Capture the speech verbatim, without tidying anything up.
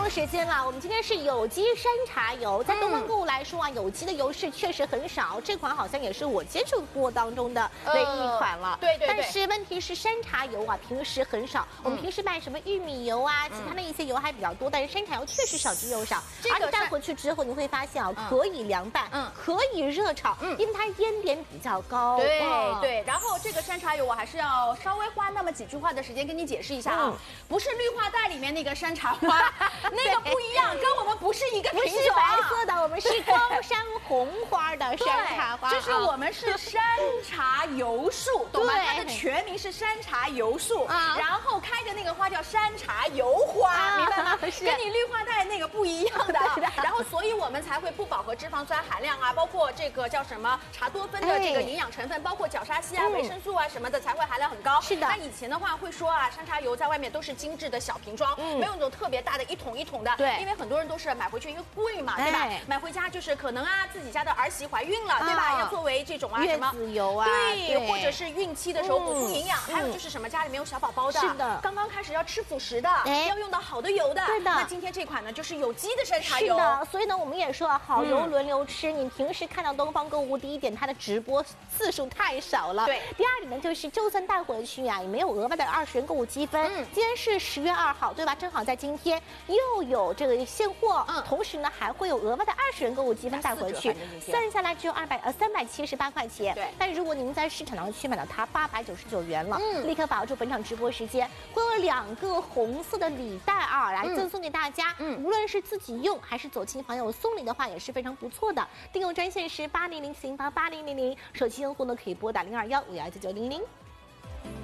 目时间了，我们今天是有机山茶油，在东方购物来说啊，有机的油是确实很少，这款好像也是我接触过当中的唯一一款了。 对对对。 但是问题是山茶油啊，平时很少，我们平时卖什么玉米油啊，其他的一些油还比较多，但是山茶油确实少之又少。而且带回去之后，你会发现啊，可以凉拌，嗯，可以热炒，嗯，因为它烟点比较高。 对对。然后这个山茶油我还是要稍微花那么几句话的时间跟你解释一下啊，不是绿化带里面那个山茶花，那个不一样，跟我们不是一个品种。 不是白色的，我们是高山红花的山茶花。 就是我们是山茶油树，懂吗？它的全名是山茶油树，然后开的那个花叫山茶油花，明白吗？跟你绿化带那个不一样的。然后，所以我们才会不饱和脂肪酸含量啊，包括这个叫什么茶多酚的这个营养成分，包括角鲨烯啊、维生素啊什么的，才会含量很高。 是的。 那以前的话会说啊，山茶油在外面都是精致的小瓶装，没有那种特别大的一桶一桶的。对。因为很多人都是买回去因为贵嘛，对吧？买回家就是可能啊自己家的儿媳怀孕了，对吧？要作为这种啊什么月子油啊， 对，或者是孕期的时候补充营养。还有就是什么家里面有小宝宝的， 是的， 刚刚开始要吃辅食的，要用到好的油的。对的。那今天这款呢就是有机的山茶油。 是的，所以呢我们也说啊，好油轮流吃。你平时看到东方购物，第一点它的直播次数太少了。对。第二点呢就是，就算带回去啊，也没有额外的二十元购物积分。嗯。今天是十月二号，对吧？正好在今天又有这个现货，嗯，同时呢还会有额外的二十元购物积分带回去，算下来只有二百呃三百七十八块钱。对。但如果您在市场上去买到它，八百九十九元了。嗯。立刻把握住本场直播时间，会有两个红色的礼袋啊，来赠送给大家。嗯。无论是自己用还是走亲访友送礼的话，也是非常不错的。订购专线是八零零四零八八零零零，手机用户呢可以拨打零二幺五幺九九零零。